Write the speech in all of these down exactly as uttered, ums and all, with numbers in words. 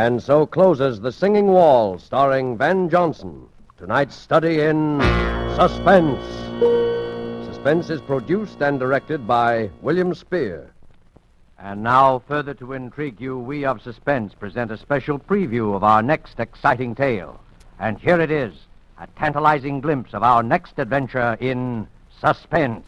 And so closes The Singing Wall, starring Van Johnson. Tonight's study in suspense. Suspense is produced and directed by William Spear. And now, further to intrigue you, we of Suspense present a special preview of our next exciting tale. And here it is, a tantalizing glimpse of our next adventure in Suspense.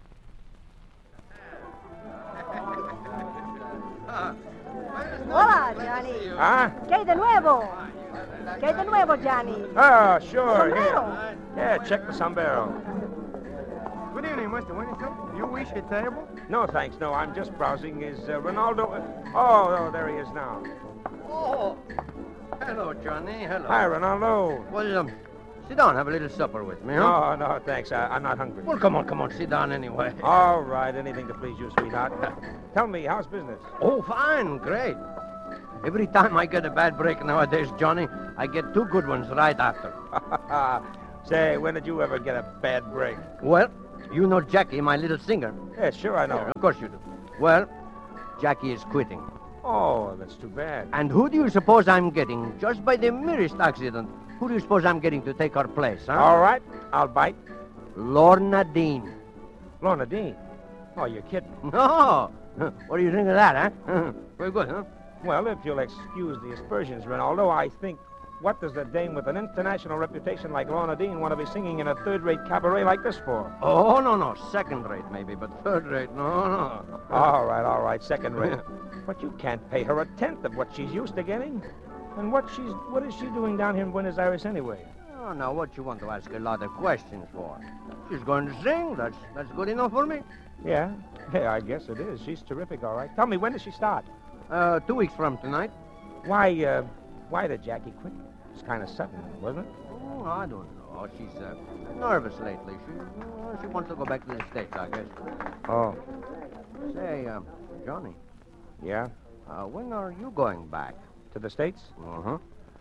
Hola, Johnny. Huh? ¿Qué de nuevo? ¿Qué de nuevo, Johnny? Oh, sure. Sombrero. Here. Yeah, check the sombrero. Good evening, Mister Winnington. You wish a table? No, thanks. No, I'm just browsing. Is uh, Ronaldo... Oh, oh, there he is now. Oh. Hello, Johnny. Hello. Hi, Ronaldo. Well, um, sit down. Have a little supper with me, huh? No, no, thanks. I, I'm not hungry. Well, come on, come on. Sit down anyway. All right. Anything to please you, sweetheart. Tell me, how's business? Oh, fine. Great. Every time I get a bad break nowadays, Johnny, I get two good ones right after. Say, when did you ever get a bad break? Well, you know Jackie, my little singer. Yeah, sure, I know. Yeah, of course you do. Well, Jackie is quitting. Oh, that's too bad. And who do you suppose I'm getting? Just by the merest accident. Who do you suppose I'm getting to take her place, huh? All right, I'll bite. Lorna Dean. Lorna Dean? Oh, you're kidding. No. What do you think of that, huh? Very good, huh? Well, if you'll excuse the aspersions, Ronaldo, I think, what does a dame with an international reputation like Lorna Dean want to be singing in a third-rate cabaret like this for? Oh, no, no. Second rate, maybe, but third rate, no, no. All right, all right, second rate. But you can't pay her a tenth of what she's used to getting. And what she's, what is she doing down here in Buenos Aires anyway? Oh, now, what you want to ask a lot of questions for? She's going to sing. That's, that's good enough for me. Yeah, yeah, I guess it is. She's terrific, all right. Tell me, when does she start? Uh, two weeks from tonight. Why, uh, why did Jackie quit? It's kind of sudden, wasn't it? Oh, I don't know. She's uh, nervous lately. She, uh, she wants to go back to the States, I guess. Oh. Say, uh, Johnny, Yeah? uh, when are you going back? To the States? Uh-huh.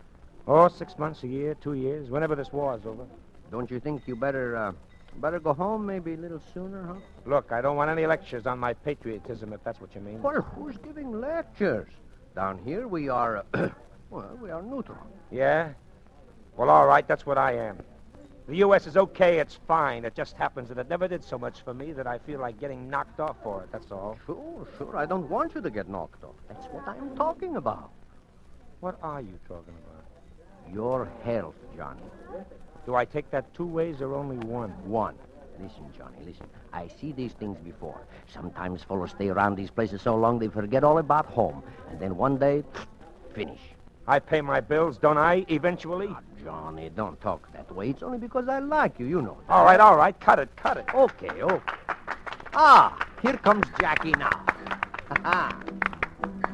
Oh, six months, a year, two years, whenever this war's over. Don't you think you better, uh, better go home maybe a little sooner, huh? Look, I don't want any lectures on my patriotism, if that's what you mean. Well, who's giving lectures? Down here we are, uh, well, we are neutral. Yeah? Well, all right, that's what I am. The U S is okay, it's fine. It just happens that it never did so much for me that I feel like getting knocked off for it, that's all. Sure, sure. I don't want you to get knocked off. That's what I'm talking about. What are you talking about? Your health, Johnny. Do I take that two ways or only one? One. Listen, Johnny, listen. I see these things before. Sometimes fellows stay around these places so long they forget all about home. And then one day, finish. I pay my bills, don't I, eventually? Ah, Johnny, don't talk that way. It's only because I like you, you know that. All right, all right, cut it, cut it. Okay, okay. Ah, here comes Jackie now. Ha-ha.